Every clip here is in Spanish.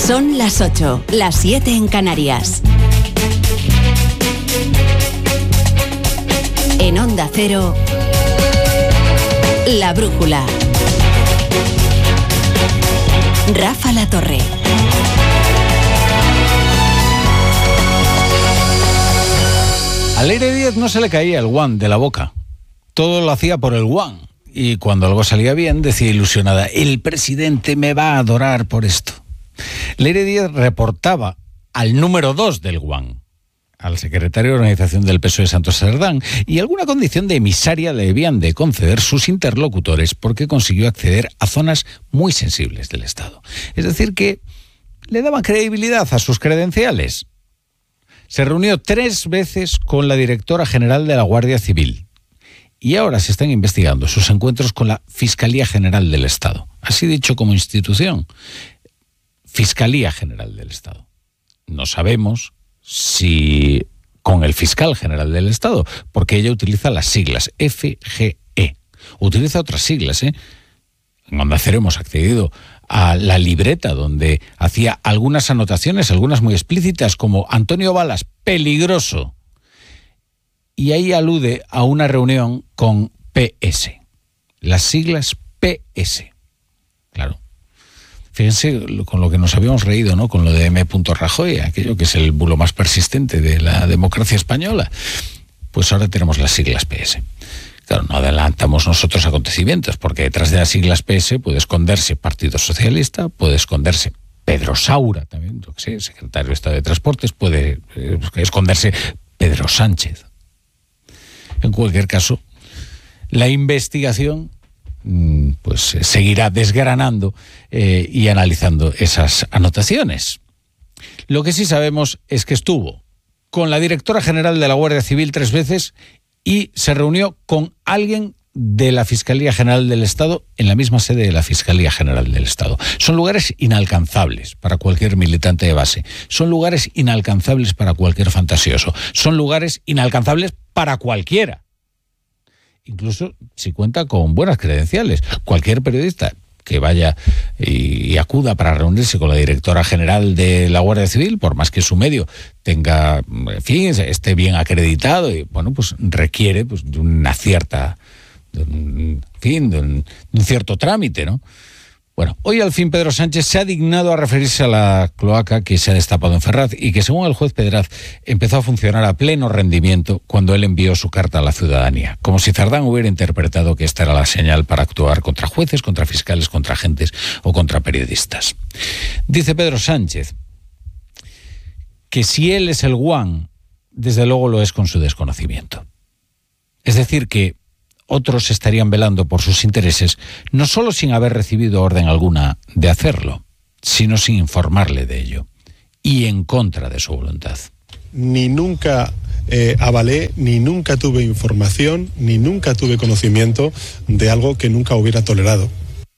Son las 8, las 7 en Canarias. En Onda Cero, La Brújula. Rafa La Torre. A Leire Díaz no se le caía el guan de la boca. Todo lo hacía por el guan. Y cuando algo salía bien, decía ilusionada: el presidente me va a adorar por esto. Leire Díaz reportaba al número 2 del guan, al secretario de organización del PSOE, Santos Cerdán, y alguna condición de emisaria le debían de conceder sus interlocutores porque consiguió acceder a zonas muy sensibles del Estado. Es decir, que le daban credibilidad a sus credenciales. Se reunió 3 veces con la directora general de la Guardia Civil y ahora se están investigando sus encuentros con la Fiscalía General del Estado. Así dicho como institución, Fiscalía General del Estado. No sabemos si con el Fiscal General del Estado, porque ella utiliza las siglas FGE. Utiliza otras siglas, En Onda Cero hemos accedido a la libreta donde hacía algunas anotaciones, algunas muy explícitas, como Antonio Balas, peligroso. Y ahí alude a una reunión con PS. Las siglas PS. Claro. Fíjense con lo que nos habíamos reído, ¿no? Con lo de M. Rajoy, aquello que es el bulo más persistente de la democracia española. Pues ahora tenemos las siglas PS. Claro, no adelantamos nosotros acontecimientos, porque detrás de las siglas PS puede esconderse Partido Socialista, puede esconderse Pedro Saura, también, yo que sé, secretario de Estado de Transportes, puede esconderse Pedro Sánchez. En cualquier caso, la investigación pues seguirá desgranando y analizando esas anotaciones. Lo que sí sabemos es que estuvo con la directora general de la Guardia Civil 3 veces y se reunió con alguien de la Fiscalía General del Estado en la misma sede de la Fiscalía General del Estado. Son lugares inalcanzables para cualquier militante de base. Son lugares inalcanzables para cualquier fantasioso. Son lugares inalcanzables para cualquiera. Incluso si cuenta con buenas credenciales. Cualquier periodista que vaya y acuda para reunirse con la directora general de la Guardia Civil, por más que su medio tenga, en fin, esté bien acreditado, y bueno, pues requiere pues de una cierta, de un cierto trámite, ¿no? Bueno, hoy al fin Pedro Sánchez se ha dignado a referirse a la cloaca que se ha destapado en Ferraz y que, según el juez Pedraz, empezó a funcionar a pleno rendimiento cuando él envió su carta a la ciudadanía, como si Cerdán hubiera interpretado que esta era la señal para actuar contra jueces, contra fiscales, contra agentes o contra periodistas. Dice Pedro Sánchez que si él es el guan, desde luego lo es con su desconocimiento. Es decir, que otros estarían velando por sus intereses, no solo sin haber recibido orden alguna de hacerlo, sino sin informarle de ello, y en contra de su voluntad. Ni nunca avalé, ni nunca tuve información, ni nunca tuve conocimiento de algo que nunca hubiera tolerado.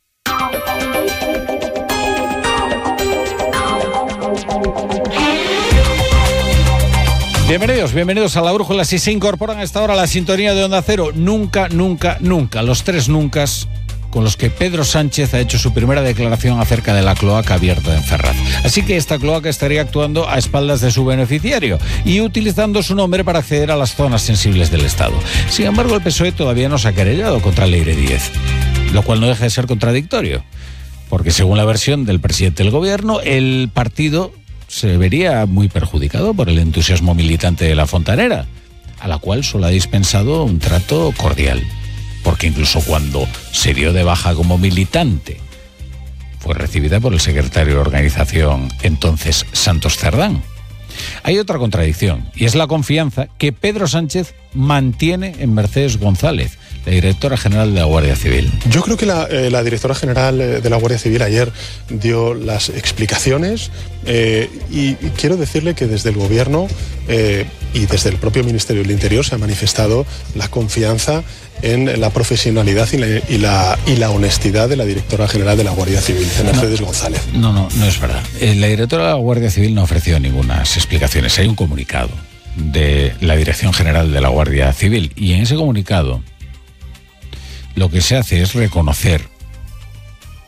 Bienvenidos a La Brújula. Si se incorporan a esta hora a la sintonía de Onda Cero, nunca, los 3 nuncas con los que Pedro Sánchez ha hecho su primera declaración acerca de la cloaca abierta en Ferraz. Así que esta cloaca estaría actuando a espaldas de su beneficiario y utilizando su nombre para acceder a las zonas sensibles del Estado. Sin embargo, el PSOE todavía no se ha querellado contra Leire Díaz, lo cual no deja de ser contradictorio, porque según la versión del presidente del gobierno, el partido se vería muy perjudicado por el entusiasmo militante de la Fontanera, a la cual solo ha dispensado un trato cordial, porque incluso cuando se dio de baja como militante, fue recibida por el secretario de organización entonces, Santos Cerdán. Hay otra contradicción, y es la confianza que Pedro Sánchez mantiene en Mercedes González, la directora general de la Guardia Civil. Yo creo que la directora general de la Guardia Civil ayer dio las explicaciones y quiero decirle que desde el gobierno y desde el propio Ministerio del Interior se ha manifestado la confianza en la profesionalidad y la honestidad de la directora general de la Guardia Civil, de Mercedes González. No es verdad. La directora de la Guardia Civil no ofreció ninguna explicaciones. Hay un comunicado de la Dirección General de la Guardia Civil y en ese comunicado lo que se hace es reconocer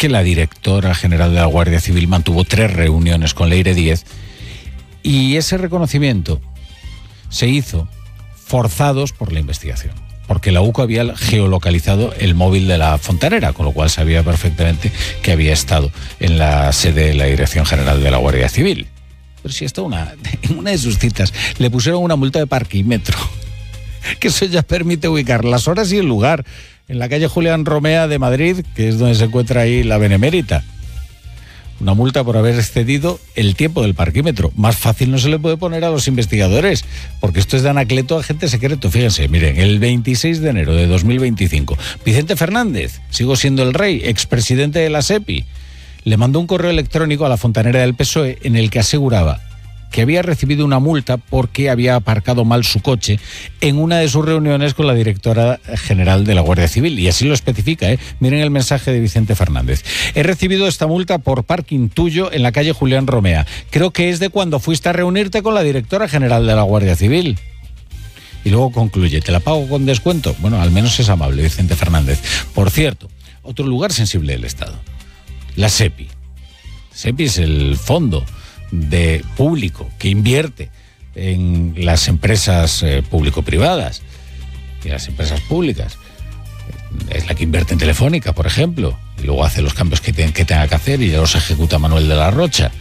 que la directora general de la Guardia Civil mantuvo 3 reuniones con Leire Díez, y ese reconocimiento se hizo forzados por la investigación, porque la UCO había geolocalizado el móvil de la fontanera, con lo cual sabía perfectamente que había estado en la sede de la Dirección General de la Guardia Civil. Pero si esto en una de sus citas le pusieron una multa de parquímetro, que eso ya permite ubicar las horas y el lugar, en la calle Julián Romea de Madrid, que es donde se encuentra ahí la Benemérita. Una multa por haber excedido el tiempo del parquímetro. Más fácil no se le puede poner a los investigadores, porque esto es de Anacleto, agente secreto. Fíjense, miren, el 26 de enero de 2025, Vicente Fernández, sigo siendo el rey, expresidente de la SEPI, le mandó un correo electrónico a la fontanera del PSOE en el que aseguraba que había recibido una multa porque había aparcado mal su coche en una de sus reuniones con la directora general de la Guardia Civil. Y así lo especifica, ¿eh? Miren el mensaje de Vicente Fernández. He recibido esta multa por parking tuyo en la calle Julián Romea. Creo que es de cuando fuiste a reunirte con la directora general de la Guardia Civil. Y luego concluye, ¿te la pago con descuento? Bueno, al menos es amable, Vicente Fernández. Por cierto, otro lugar sensible del Estado, la SEPI. SEPI es el fondo de público que invierte en las empresas público-privadas y las empresas públicas. Es la que invierte en Telefónica, por ejemplo, y luego hace los cambios que tenga que hacer y ya los ejecuta Manuel de la Rocha.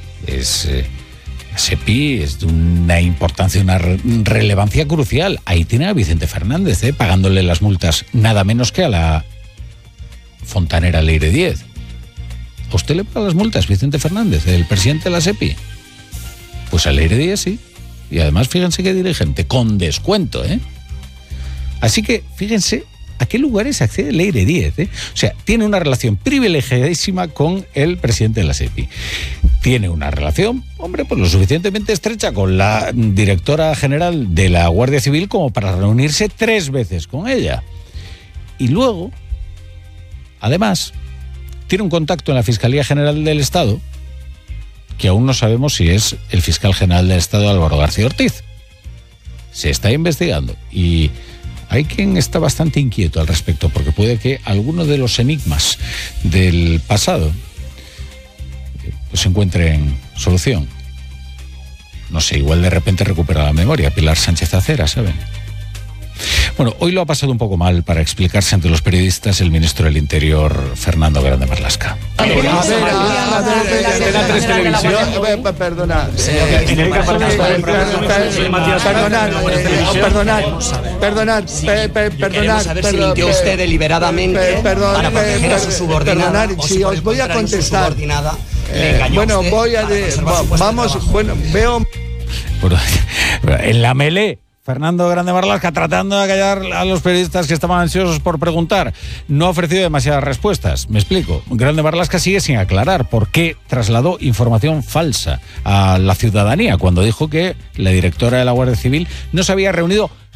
La SEPI es de una importancia, una relevancia crucial. Ahí tiene a Vicente Fernández, pagándole las multas nada menos que a la fontanera Leire Díez. ¿A usted le paga las multas, Vicente Fernández, el presidente de la SEPI? Pues a Leire Díez sí. Y además, fíjense qué dirigente, con descuento, ¿eh? Así que, fíjense a qué lugares accede Leire Díez, ¿eh? O sea, tiene una relación privilegiadísima con el presidente de la SEPI. Tiene una relación, hombre, pues lo suficientemente estrecha con la directora general de la Guardia Civil como para reunirse 3 veces con ella. Y luego, además, tiene un contacto en la Fiscalía General del Estado, que aún no sabemos si es el fiscal general del Estado, Álvaro García Ortiz. Se está investigando y hay quien está bastante inquieto al respecto, porque puede que alguno de los enigmas del pasado pues encuentren solución. No sé, igual de repente recupera la memoria Pilar Sánchez Acera, ¿saben? Bueno, hoy lo ha pasado un poco mal para explicarse ante los periodistas el ministro del Interior, Fernando Grande Marlaska. Perdonad. Se mintió usted deliberadamente para proteger a su subordinada. Si os voy a contestar. Bueno, En la melé, Fernando Grande Marlaska, tratando de callar a los periodistas que estaban ansiosos por preguntar, no ha ofrecido demasiadas respuestas. Me explico. Grande Marlaska sigue sin aclarar por qué trasladó información falsa a la ciudadanía cuando dijo que la directora de la Guardia Civil no se había reunido